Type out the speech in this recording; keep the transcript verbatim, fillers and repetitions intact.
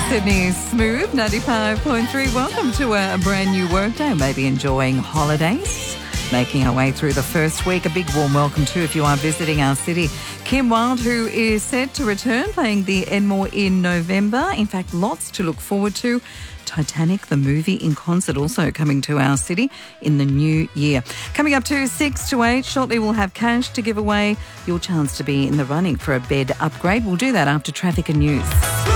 Sydney's Smooth ninety-five point three. Welcome to a, a brand new workday. Maybe enjoying holidays, making our way through the first week. A big warm welcome too if you are visiting our city. Kim Wilde, who is set to return playing the Enmore in November. In fact, lots to look forward to. Titanic, the movie in concert, also coming to our city in the new year. Coming up to six to eight, shortly we'll have cash to give away. Your chance to be in the running for a bed upgrade. We'll do that after traffic and news.